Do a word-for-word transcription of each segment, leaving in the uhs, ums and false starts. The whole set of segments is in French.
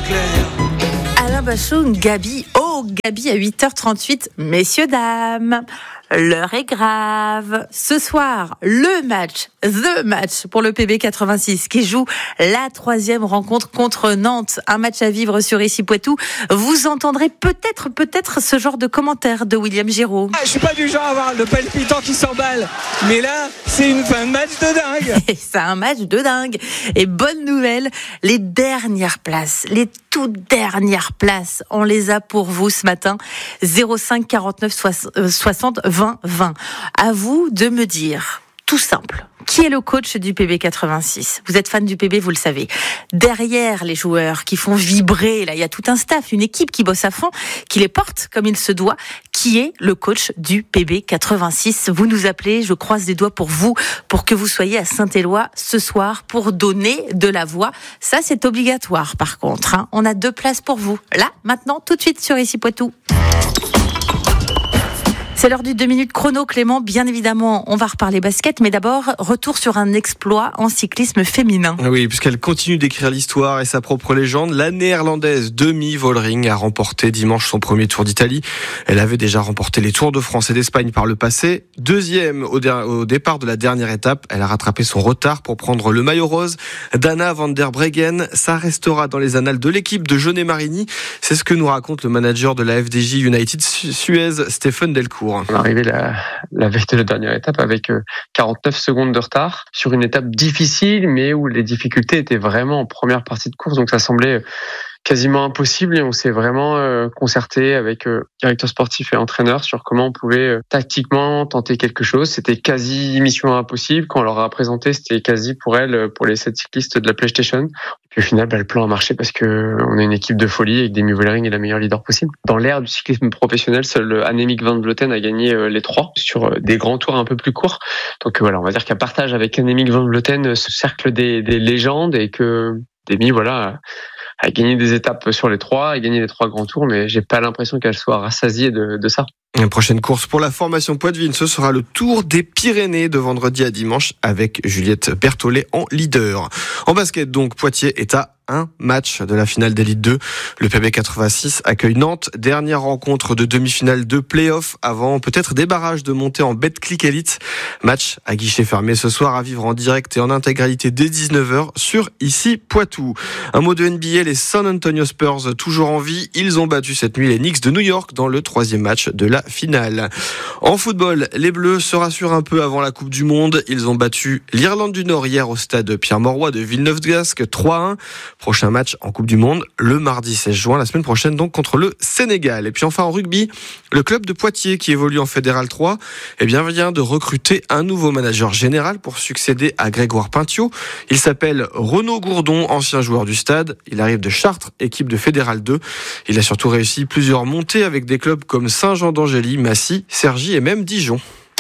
clair. Alain Bachung, Gabi, oh Gabi à huit heures trente-huit, messieurs, dames, l'heure est grave. Ce soir, le match, the match pour le P B quatre-vingt-six qui joue la troisième rencontre contre Nantes. Un match à vivre sur Ici Poitou. Vous entendrez peut-être, peut-être ce genre de commentaire de William Giraud. Ah, je suis pas du genre à avoir le palpitant qui s'emballe, mais là, c'est une fin de match de dingue. Et c'est un match de dingue. Et bonne nouvelle, les dernières places, les toutes dernières places, on les a pour vous ce matin. zéro cinq quarante-neuf soixante vingt vingt. À vous de me dire, tout simple, qui est le coach du P B quatre-vingt-six ? Vous êtes fan du P B, vous le savez. Derrière les joueurs qui font vibrer, là, il y a tout un staff, une équipe qui bosse à fond, qui les porte comme il se doit. Qui est le coach du P B quatre-vingt-six ? Vous nous appelez, je croise les doigts pour vous, pour que vous soyez à Saint-Éloi ce soir pour donner de la voix. Ça, c'est obligatoire, par contre. Hein. On a deux places pour vous. Là, maintenant, tout de suite sur Ici Poitou. C'est l'heure du deux minutes chrono, Clément. Bien évidemment, on va reparler basket, mais d'abord, retour sur un exploit en cyclisme féminin. Oui, puisqu'elle continue d'écrire l'histoire et sa propre légende, la néerlandaise Demi Vollering a remporté dimanche son premier Tour d'Italie. Elle avait déjà remporté les Tours de France et d'Espagne par le passé. Deuxième au, dé- au départ de la dernière étape, elle a rattrapé son retard pour prendre le maillot rose. Dana van der Breggen, ça restera dans les annales de l'équipe de Jeunet Marini. C'est ce que nous raconte le manager de la F D J United Suez, Stéphane Delcourt. On est arrivé la, la veille de la dernière étape avec quarante-neuf secondes de retard sur une étape difficile, mais où les difficultés étaient vraiment en première partie de course, donc ça semblait quasiment impossible et on s'est vraiment euh, concerté avec euh, directeur sportif et entraîneur sur comment on pouvait euh, tactiquement tenter quelque chose. C'était quasi mission impossible. Quand on leur a présenté, c'était quasi pour elle, pour les sept cyclistes de la PlayStation. Et puis au final, bah, le plan a marché parce que on a une équipe de folie avec Demi Vollering est la meilleure leader possible. Dans l'ère du cyclisme professionnel, seul Annemiek van Vleuten a gagné euh, les trois sur euh, des grands tours un peu plus courts. Donc euh, voilà, on va dire qu'un partage avec Annemiek van Vleuten ce cercle des, des légendes et que Demi, voilà, a gagné des étapes sur les trois, a gagné les trois grands tours, mais j'ai pas l'impression qu'elle soit rassasiée de, de ça. Une prochaine course pour la formation Poitevine, ce sera le Tour des Pyrénées de vendredi à dimanche avec Juliette Berthollet en leader. En basket donc, Poitiers est à un match de la finale d'Élite deux. Le P B quatre-vingt-six accueille Nantes, dernière rencontre de demi-finale de play-off avant peut-être des barrages de montée en Betclic Elite. Match à guichet fermé ce soir à vivre en direct et en intégralité dès dix-neuf heures sur Ici Poitou. Un mot de N B A, les San Antonio Spurs toujours en vie. Ils ont battu cette nuit les Knicks de New York dans le troisième match de la finale. En football, les Bleus se rassurent un peu avant la Coupe du Monde. Ils ont battu l'Irlande du Nord hier au stade Pierre-Mauroy de Villeneuve-d'Ascq trois à un. Prochain match en Coupe du Monde le mardi seize juin, la semaine prochaine donc contre le Sénégal. Et puis enfin en rugby, le club de Poitiers qui évolue en Fédéral trois eh bien, vient de recruter un nouveau manager général pour succéder à Grégoire Pintio. Il s'appelle Renaud Gourdon, ancien joueur du stade. Il arrive de Chartres, équipe de Fédéral deux. Il a surtout réussi plusieurs montées avec des clubs comme Saint-Jean d'Angély, Massy, Cergy et même Dijon.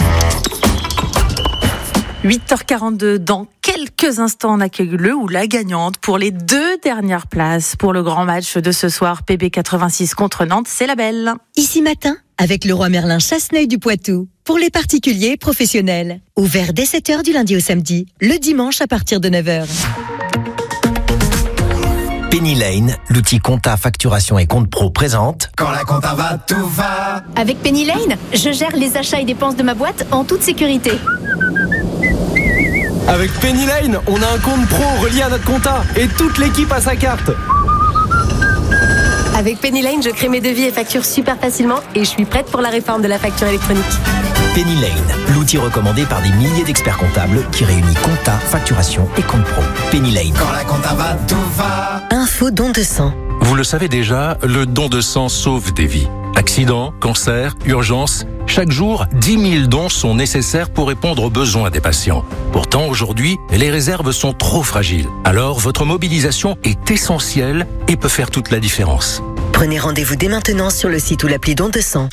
huit heures quarante-deux, dans quelques instants, on accueille le ou la gagnante pour les deux dernières places pour le grand match de ce soir, P B quatre-vingt-six contre Nantes, c'est la belle. Ici matin, avec Leroy Merlin Chasseneuil du Poitou, pour les particuliers et professionnels. Ouvert dès sept heures du lundi au samedi, le dimanche à partir de neuf heures. Penny Lane, l'outil compta, facturation et compte pro présente. Quand la compta va, tout va. Avec Penny Lane, je gère les achats et dépenses de ma boîte en toute sécurité. Avec Penny Lane, on a un compte pro relié à notre compta et toute l'équipe a sa carte. Avec Penny Lane, je crée mes devis et factures super facilement et je suis prête pour la réforme de la facture électronique. Penny Lane, l'outil recommandé par des milliers d'experts comptables qui réunit compta, facturation et compte pro. Penny Lane. Quand la compta va, tout va. Info don de sang. Vous le savez déjà, le don de sang sauve des vies. Accidents, cancer, urgence, chaque jour, dix mille dons sont nécessaires pour répondre aux besoins des patients. Pourtant, aujourd'hui, les réserves sont trop fragiles. Alors, votre mobilisation est essentielle et peut faire toute la différence. Prenez rendez-vous dès maintenant sur le site ou l'appli don de sang.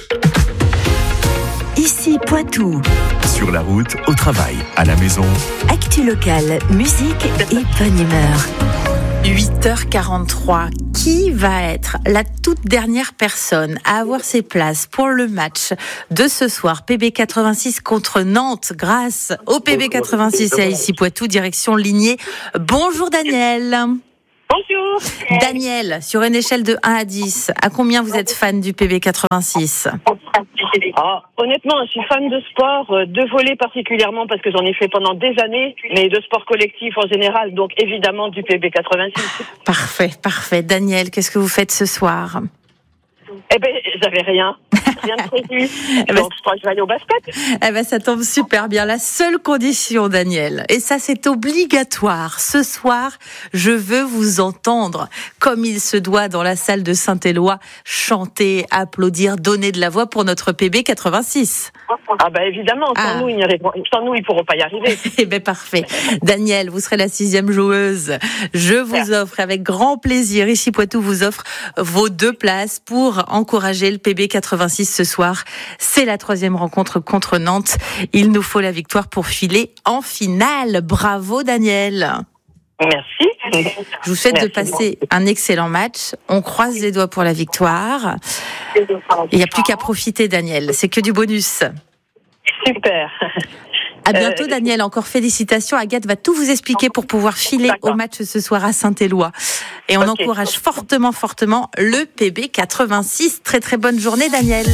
Ici Poitou. Sur la route, au travail, à la maison. Actu locale, musique et bonne humeur. huit heures quarante-trois. Qui va être la toute dernière personne à avoir ses places pour le match de ce soir, P B quatre-vingt-six contre Nantes, grâce au P B quatre-vingt-six et à Ici Poitou, direction Ligné. Bonjour Daniel. Bonjour. Daniel, sur une échelle de un à dix, à combien vous êtes fan du P B quatre-vingt-six? Ah, honnêtement, je suis fan de sport, euh, de volley particulièrement parce que j'en ai fait pendant des années, mais de sport collectif en général, donc évidemment du P B quatre-vingt-six. Parfait, parfait. Daniel, qu'est-ce que vous faites ce soir? Eh ben, j'avais rien. Rien de prévu. Donc, je crois que je vais aller au basket. Eh ben, ça tombe super bien. La seule condition, Daniel, et ça, c'est obligatoire. Ce soir, je veux vous entendre, comme il se doit dans la salle de Saint-Éloi, chanter, applaudir, donner de la voix pour notre P B quatre-vingt-six. Ah, ben, évidemment. Sans Ah. nous, ils n'arriveront- sans nous, ils pourront pas y arriver. Eh ben, parfait. Daniel, vous serez la sixième joueuse. Je vous offre, avec grand plaisir, ici Poitou vous offre vos deux places pour encourager le P B quatre-vingt-six ce soir. C'est la troisième rencontre contre Nantes. Il nous faut la victoire pour filer en finale. Bravo, Daniel. Merci. Je vous souhaite Merci. de passer un excellent match. On croise les doigts pour la victoire. Il n'y a plus qu'à profiter, Daniel. C'est que du bonus. Super. À bientôt, Euh, Daniel. Encore félicitations. Agathe va tout vous expliquer pour pouvoir filer D'accord. au match ce soir à Saint-Éloi. Et on Ok. encourage fortement, fortement le P B quatre-vingt-six. Très, très bonne journée, Daniel.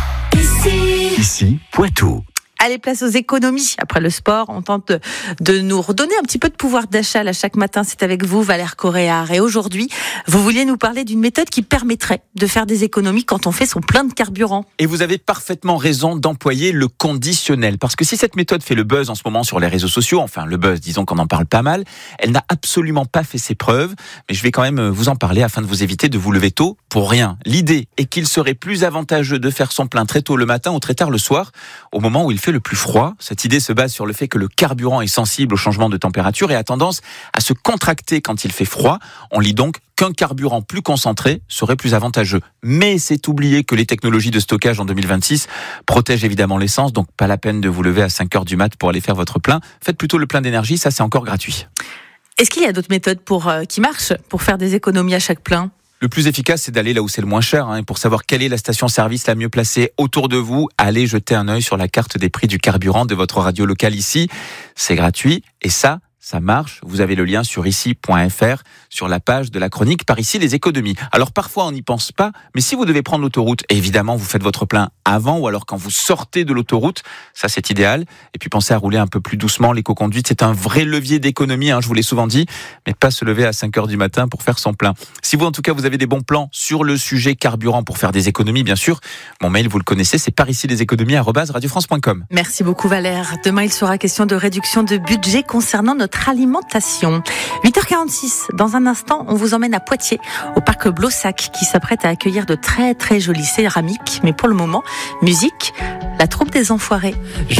Ici, Poitou. Allez, place aux économies. Après le sport, on tente de, de nous redonner un petit peu de pouvoir d'achat là chaque matin. C'est avec vous, Valère Coréard. Et aujourd'hui, vous vouliez nous parler d'une méthode qui permettrait de faire des économies quand on fait son plein de carburant. Et vous avez parfaitement raison d'employer le conditionnel. Parce que si cette méthode fait le buzz en ce moment sur les réseaux sociaux, enfin le buzz, disons qu'on en parle pas mal, elle n'a absolument pas fait ses preuves. Mais je vais quand même vous en parler afin de vous éviter de vous lever tôt pour rien. L'idée est qu'il serait plus avantageux de faire son plein très tôt le matin ou très tard le soir, au moment où il fait le plus froid. Cette idée se base sur le fait que le carburant est sensible au changement de température et a tendance à se contracter quand il fait froid. On lit donc qu'un carburant plus concentré serait plus avantageux. Mais c'est oublier que les technologies de stockage en deux mille vingt-six protègent évidemment l'essence, donc pas la peine de vous lever à cinq heures du mat pour aller faire votre plein. Faites plutôt le plein d'énergie, ça c'est encore gratuit. Est-ce qu'il y a d'autres méthodes pour, euh, qui marchent pour faire des économies à chaque plein ? Le plus efficace, c'est d'aller là où c'est le moins cher. Hein. Pour savoir quelle est la station-service la mieux placée autour de vous, allez jeter un œil sur la carte des prix du carburant de votre radio locale ici. C'est gratuit et ça, ça marche. Vous avez le lien sur ici point f r, sur la page de la chronique Par ici les économies. Alors parfois on n'y pense pas, mais si vous devez prendre l'autoroute, évidemment vous faites votre plein avant ou alors quand vous sortez de l'autoroute, ça c'est idéal. Et puis pensez à rouler un peu plus doucement, l'éco-conduite c'est un vrai levier d'économie, hein, je vous l'ai souvent dit, mais pas se lever à cinq heures du matin pour faire son plein. Si vous en tout cas vous avez des bons plans sur le sujet carburant pour faire des économies, bien sûr, mon mail vous le connaissez, c'est par ici les économies arobase radio france point com. Merci beaucoup Valère. Demain il sera question de réduction de budget concernant notre alimentation. huit heures quarante-six, dans un instant, on vous emmène à Poitiers, au parc Blossac, qui s'apprête à accueillir de très très jolies céramiques. Mais pour le moment, musique, la troupe des Enfoirés.